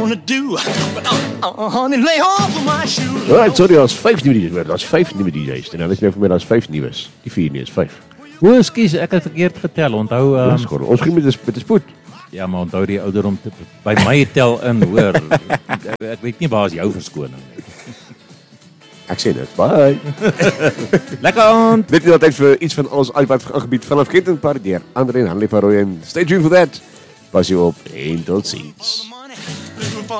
gonna do? Honey, lay off of my shoes. Alright, sorry, daar's 5 nuwe DJ's. Daar's 5 nuwe DJ's. En dan is nou vir my daar's 5 nuus. Die 4 nie is 5. O, skus, ek het verkeerd getel. Onthou, Ons gaan met 'n spoed. ja, maar onthou die ouderdom by my tel in, hoor. Ek weet nie waar is jou verskoning nie. Ek sê dit. Bye. Lekker aand. Dit is altyd vir iets van ons iPad aangebied vanaf Kenton Park deur Andre en Hanlie van Rooyen. Stay tuned for that. Pas jy op en tot ziens.